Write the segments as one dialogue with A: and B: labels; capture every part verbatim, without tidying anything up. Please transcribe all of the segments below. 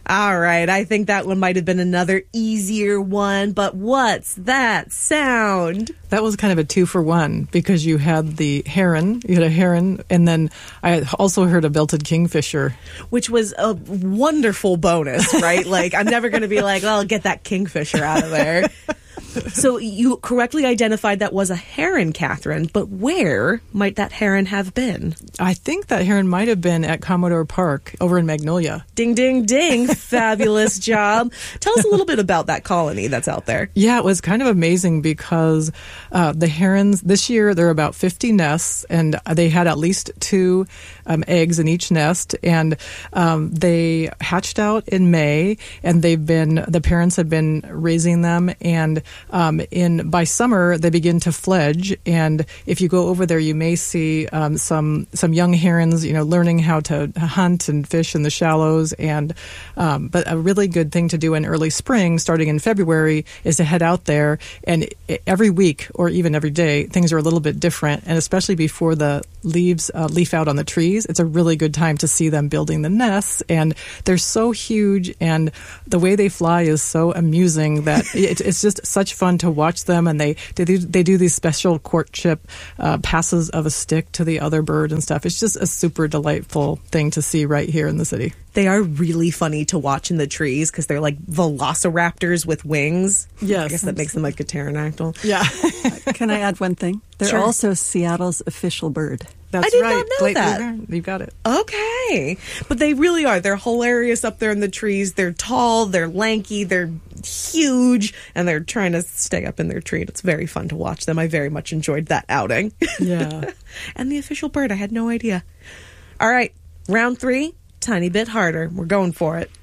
A: All right. I think that one might have been another easier one, but what's that sound?
B: That was kind of a two for one because you had the heron, you had a heron, and then I also heard a belted kingfisher.
A: Which was a wonderful bonus, right? Like, I'm never going to be like, well, get that kingfisher out of there. So you correctly identified that was a heron, Catherine, but where might that heron have been?
B: I think that heron might have been at Commodore Park over in Magnolia.
A: Ding, ding, ding. Fabulous job. Tell us a little bit about that colony that's out there.
B: Yeah, it was kind of amazing because uh, the herons, this year, there are about fifty nests, and they had at least two um, eggs in each nest, and um, they hatched out in May, and they've been, the parents had been raising them, and Um, in by summer they begin to fledge, and if you go over there, you may see um, some some young herons, you know, learning how to hunt and fish in the shallows. And um, but a really good thing to do in early spring, starting in February, is to head out there, and every week or even every day, things are a little bit different, and especially before the leaves uh, leaf out on the trees, it's a really good time to see them building the nests, and they're so huge, and the way they fly is so amusing that it, it's just such fun to watch them. And they they do, they do these special courtship uh, passes of a stick to the other bird and stuff. It's just a super delightful thing to see right here in the city.
A: They are really funny to watch in the trees because they're like velociraptors with wings.
B: Yes.
A: I guess that makes them like a pterodactyl.
B: Yeah.
C: Can I add one thing? They're
A: Sure.
C: also Seattle's official bird.
B: That's
A: I did
B: right.
A: not know
B: Blake
A: that.
B: Weaver, you got it.
A: Okay. But they really are. They're hilarious up there in the trees. They're tall, they're lanky, they're huge, and they're trying to stay up in their tree. It's very fun to watch them. I very much enjoyed that outing.
B: Yeah.
A: And the official bird, I had no idea. All right, round three, tiny bit harder. We're going for it.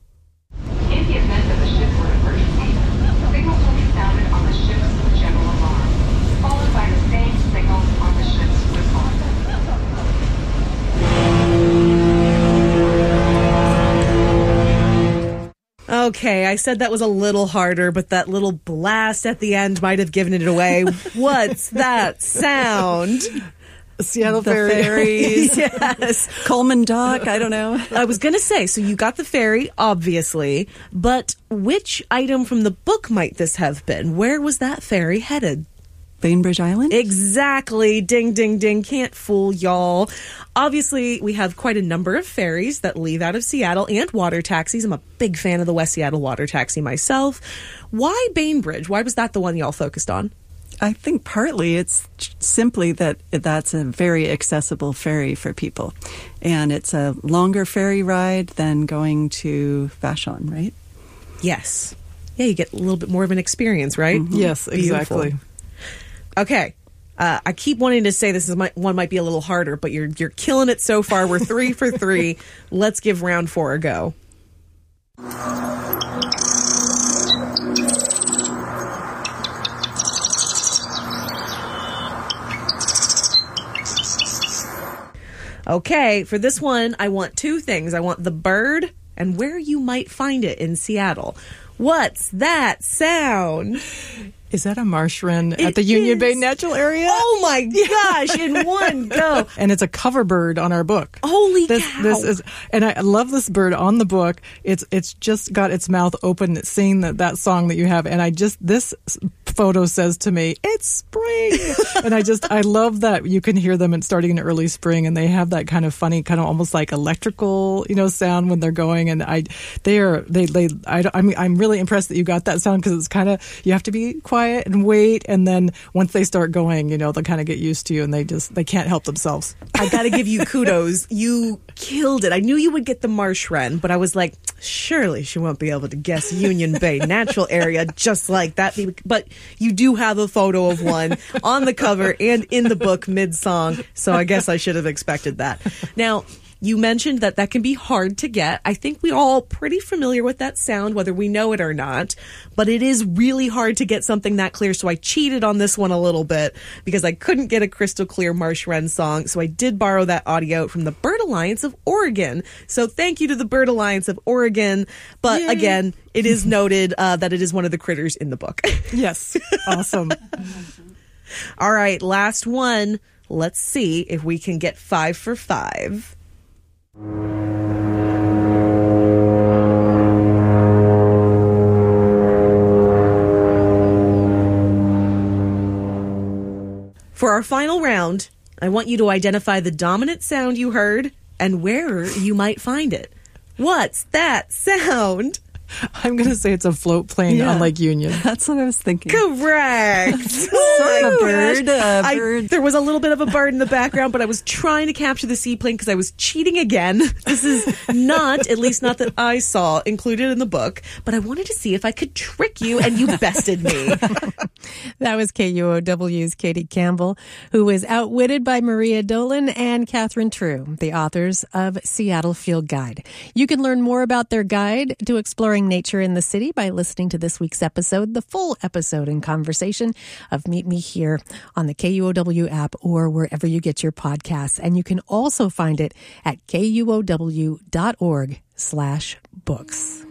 D: In the event of a shipboard emergency, signals will be sounded on the ship's general alarm, followed by the same signals on the ship's whistle.
A: Okay, I said that was a little harder, but that little blast at the end might have given it away. What's that sound?
B: Seattle
C: The
B: Ferry.
C: ferries.
A: Yes.
C: Coleman Dock, I don't know.
A: I was going to say, so you got the ferry, obviously, but which item from the book might this have been? Where was that ferry headed?
C: Bainbridge Island?
A: Exactly. Ding, ding, ding. Can't fool y'all. Obviously, we have quite a number of ferries that leave out of Seattle and water taxis. I'm a big fan of the West Seattle water taxi myself. Why Bainbridge? Why was that the one y'all focused on?
C: I think partly it's simply that that's a very accessible ferry for people. And it's a longer ferry ride than going to Vashon, right?
A: Yes. Yeah, you get a little bit more of an experience, right?
B: Mm-hmm. Yes,
A: Beautiful.
B: exactly.
A: Okay. Uh, I keep wanting to say this is my, one might be a little harder, but you're you're killing it so far. We're three for three. Let's give round four a go. Okay, for this one, I want two things. I want the bird and where you might find it in Seattle. What's that sound?
B: Is that a marsh wren
A: It
B: at the Union
A: is.
B: Bay Natural Area?
A: Oh my gosh, in one go.
B: And it's a cover bird on our book.
A: Holy
B: this,
A: cow.
B: This is, and I love this bird on the book. It's it's just got its mouth open, it's singing that, that song that you have. And I just, this photo says to me, it's spring. And I just, I love that you can hear them in, starting in early spring, and they have that kind of funny, kind of almost like electrical, you know, sound when they're going. And I, they are, they, they, I, I mean, I'm really impressed that you got that sound because it's kind of, you have to be quiet and wait, and then once they start going, you know, they'll kind of get used to you, and they just they can't help themselves.
A: I got to give you kudos. You killed it. I knew you would get the marsh wren, but I was like, surely she won't be able to guess Union Bay Natural Area just like that. But you do have a photo of one on the cover and in the book mid-song, so I guess I should have expected that. Now, you mentioned that that can be hard to get. I think we're all pretty familiar with that sound, whether we know it or not. But it is really hard to get something that clear, so I cheated on this one a little bit because I couldn't get a crystal clear marsh wren song. So I did borrow that audio from the Bird Alliance of Oregon. So thank you to the Bird Alliance of Oregon. But
B: Yay.
A: Again, it is noted uh, that it is one of the critters in the book.
B: Yes. Awesome.
A: All right, last one. Let's see if we can get five for five. For our final round, I want you to identify the dominant sound you heard and where you might find it. What's that sound?
B: I'm going to say it's a float plane
C: Yeah.
B: on Lake Union.
C: That's what I was thinking.
A: Correct.
C: Sort of a bird. A
A: I-
C: bird.
A: there was a little bit of a bird in the background, but I was trying to capture the seaplane because I was cheating again. This is not, at least not that I saw, included in the book, but I wanted to see if I could trick you, and you bested me.
E: That was K U O W's Katie Campbell, who was outwitted by Maria Dolan and Catherine True, the authors of Seattle Field Guide. You can learn more about their guide to exploring nature in the city by listening to this week's episode, the full episode and conversation of Meet Me Here on the K U O W app or wherever you get your podcasts. And you can also find it at K U O W dot org slash books.